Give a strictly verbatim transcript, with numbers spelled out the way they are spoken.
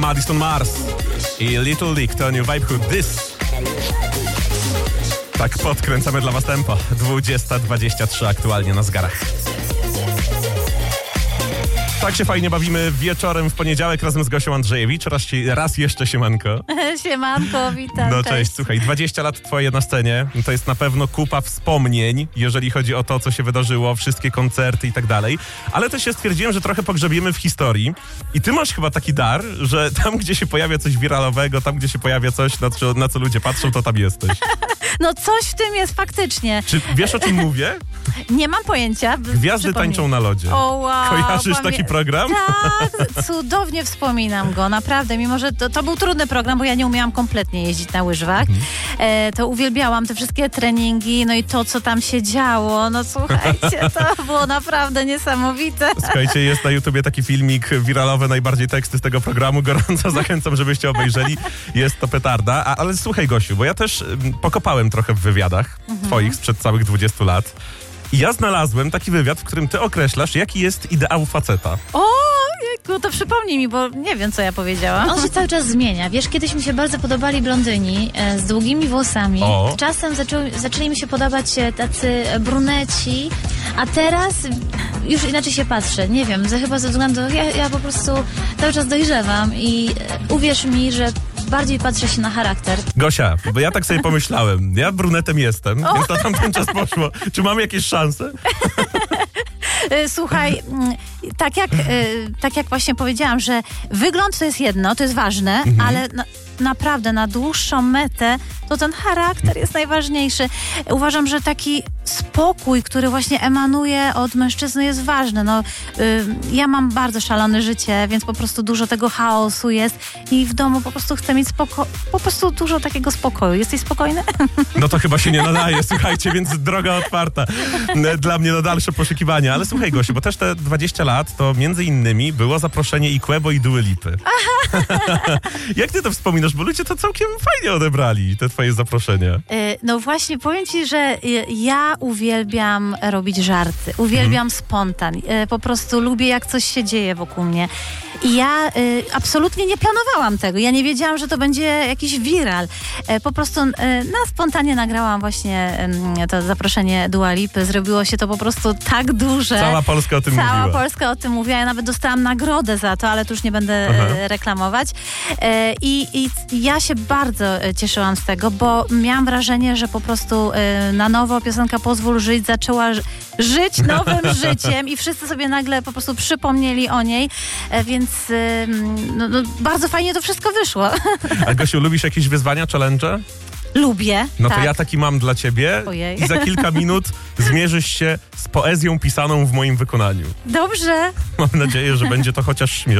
Madison Mars i Little League to New Vibe Hood This. Tak podkręcamy dla was tempo. dwudziesta dwadzieścia trzy aktualnie na zegarach. Tak się fajnie bawimy wieczorem w poniedziałek razem z Gosią Andrzejewicz. Raz, raz jeszcze siemanko. Siemanko, witam. No cześć. cześć, słuchaj, dwadzieścia lat twoje na scenie. To jest na pewno kupa wspomnień, jeżeli chodzi o to, co się wydarzyło, wszystkie koncerty i tak dalej. Ale też się stwierdziłem, że trochę pogrzebiemy w historii. I ty masz chyba taki dar, że tam, gdzie się pojawia coś wiralowego, tam, gdzie się pojawia coś, na co, na co ludzie patrzą, to tam jesteś. No coś w tym jest faktycznie. Czy wiesz, o czym mówię? Nie mam pojęcia. Gwiazdy Przypomnij. tańczą na lodzie. O wow. Kojarzysz pamię- taki program? Tak, cudownie wspominam go, naprawdę. Mimo, że to, to był trudny program, bo ja nie umiałam kompletnie jeździć na łyżwach. Mhm. E, to uwielbiałam te wszystkie treningi, no i to, co tam się działo. No słuchajcie, to było naprawdę niesamowite. Słuchajcie, jest na YouTubie taki filmik wiralowy, najbardziej teksty z tego programu. Gorąco zachęcam, żebyście obejrzeli. Jest to petarda. A, ale słuchaj, Gosiu, bo ja też ym, pokopałem trochę w wywiadach mhm. twoich sprzed całych dwudziestu lat. I ja znalazłem taki wywiad, w którym ty określasz, jaki jest ideał faceta. O, jejku, to przypomnij mi, bo nie wiem, co ja powiedziałam. On się cały czas zmienia. Wiesz, kiedyś mi się bardzo podobali blondyni e, z długimi włosami. O. Czasem zaczęły, zaczęli mi się podobać e, tacy bruneci, a teraz już inaczej się patrzę. Nie wiem, za, chyba ze względu... Ja, ja po prostu cały czas dojrzewam i e, uwierz mi, że bardziej patrzę się na charakter. Gosia, bo ja tak sobie pomyślałem, ja brunetem jestem, O. więc na tamten czas poszło. Czy mamy jakieś szanse? Słuchaj, tak jak, tak jak właśnie powiedziałam, że wygląd to jest jedno, to jest ważne, mhm. ale na, naprawdę na dłuższą metę to ten charakter jest najważniejszy. Uważam, że taki spokój, który właśnie emanuje od mężczyzny jest ważny. No, y, ja mam bardzo szalone życie, więc po prostu dużo tego chaosu jest i w domu po prostu chcę mieć spoko- po prostu dużo takiego spokoju. Jesteś spokojny? No to chyba się nie nadaje, słuchajcie, więc droga otwarta dla mnie na dalsze poszukiwania. Ale słuchaj, Gosiu, bo też te dwadzieścia lat to między innymi było zaproszenie i Quebo i Dua Lipy. Jak ty to wspominasz? Bo ludzie to całkiem fajnie odebrali, te twoje zaproszenia. Y, no właśnie, powiem ci, że y, ja uwielbiam robić żarty. Uwielbiam hmm. spontan. Y, po prostu lubię, jak coś się dzieje wokół mnie. I ja y, absolutnie nie planowałam tego. Ja nie wiedziałam, że to będzie jakiś viral. Y, po prostu y, na spontanie nagrałam właśnie y, to zaproszenie Dua Lipy. Zrobiło się to po prostu tak duże. Cała Polska o tym Cała mówiła. Cała Polska o tym mówiła. Ja nawet dostałam nagrodę za to, ale tu już nie będę y, reklamować. Y, i, I ja się bardzo cieszyłam z tego, bo miałam wrażenie, że po prostu y, na nowo piosenka Pozwól Żyć zaczęła ż- żyć nowym życiem i wszyscy sobie nagle po prostu przypomnieli o niej, y, więc y, no, no, bardzo fajnie to wszystko wyszło. A Gosiu, lubisz jakieś wyzwania, challenge? Lubię. No tak. to ja taki mam dla ciebie. Ojej. I za kilka minut zmierzysz się z poezją pisaną w moim wykonaniu. Dobrze. Mam nadzieję, że będzie to chociaż śmieszne.